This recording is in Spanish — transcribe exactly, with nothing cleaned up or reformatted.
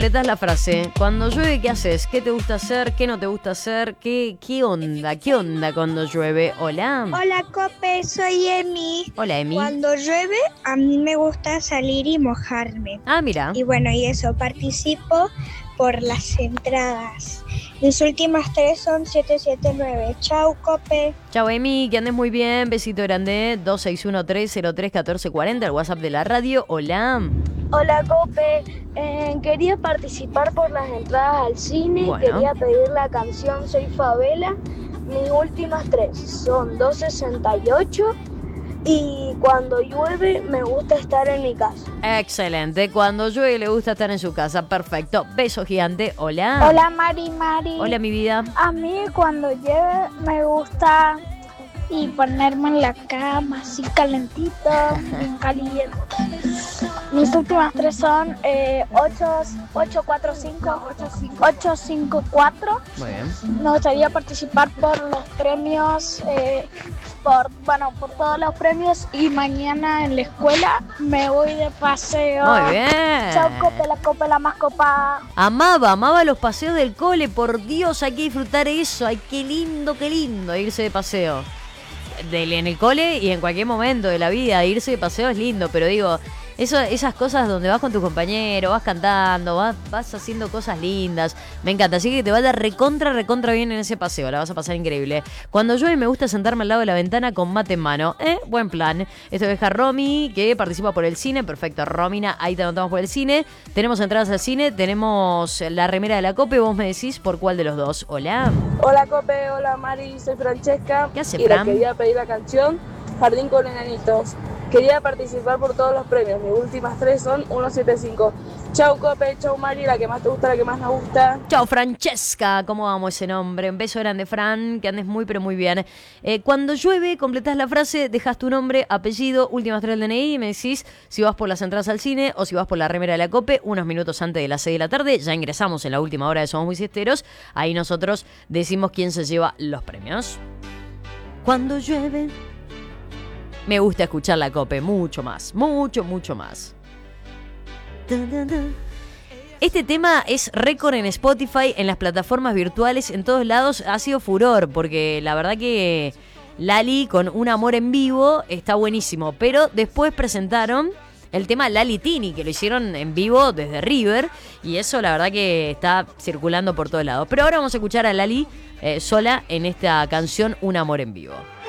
completás la frase. Cuando llueve, ¿qué haces? ¿Qué te gusta hacer? ¿Qué no te gusta hacer? ¿Qué, qué onda? ¿Qué onda cuando llueve? Hola. Hola, Cope, soy Emi. Hola, Emi. Cuando llueve, a mí me gusta salir y mojarme. Ah, mira. Y bueno, y eso, participo por las entradas. Mis últimas tres son siete siete nueve. Chau, Cope. Chau, Emi, que andes muy bien. Besito grande. dos seis uno tres cero tres uno cuatro cuatro cero, el WhatsApp de la radio. Hola. Hola, Cope. Eh, quería participar por las entradas al cine. Bueno. Quería pedir la canción Soy Favela. Mis últimas tres son doscientos sesenta y ocho. Y cuando llueve me gusta estar en mi casa. Excelente. Cuando llueve le gusta estar en su casa. Perfecto. Beso gigante. Hola. Hola, Mari, Mari. Hola, mi vida. A mí cuando llueve me gusta y ponerme en la cama así calentito, bien caliente. Mis últimas tres son eh, ocho cuatro cinco, ocho cinco cuatro. Muy bien. Me gustaría participar por los premios, eh, por bueno, por todos los premios y mañana en la escuela me voy de paseo. Muy bien. Chau, Cope, la Cope, la más copada. Amaba, amaba los paseos del cole. Por Dios, hay que disfrutar eso. Ay, qué lindo, qué lindo irse de paseo. Del, en el cole y en cualquier momento de la vida, irse de paseo es lindo, pero digo, eso, esas cosas donde vas con tu compañero, vas cantando, vas, vas haciendo cosas lindas, me encanta, así que te vaya recontra, recontra bien en ese paseo, la vas a pasar increíble. Cuando llueve me gusta sentarme al lado de la ventana con mate en mano, ¿eh? Buen plan. Esto deja Romy, que participa por el cine, perfecto, Romina, ahí te anotamos por el cine, tenemos entradas al cine, tenemos la remera de la Cope, vos me decís por cuál de los dos. Hola. Hola, Cope. Hola, Mari. Soy Francesca. ¿Qué hace, Y Fran? le quería pedir la canción Jardín con Enanitos. Quería participar por todos los premios. Mis últimas tres son ciento setenta y cinco. Chau, Cope. Chau, Mari. La que más te gusta, la que más nos gusta. Chao, Francesca, ¿cómo amo ese nombre? Un beso grande, Fran, que andes muy, pero muy bien. Eh, cuando llueve, completás la frase, dejas tu nombre, apellido, últimas tres del D N I y me decís si vas por las entradas al cine o si vas por la remera de la Cope, unos minutos antes de las seis de la tarde. Ya ingresamos en la última hora de Somos Muy Siesteros. Ahí nosotros decimos quién se lleva los premios. Cuando llueve, me gusta escuchar la Cope, mucho más, mucho, mucho más. Este tema es récord en Spotify, en las plataformas virtuales, en todos lados. Ha sido furor, porque la verdad que Lali con Un Amor en Vivo está buenísimo. Pero después presentaron el tema Lali Tini, que lo hicieron en vivo desde River. Y eso la verdad que está circulando por todos lados. Pero ahora vamos a escuchar a Lali eh, sola en esta canción Un Amor en Vivo.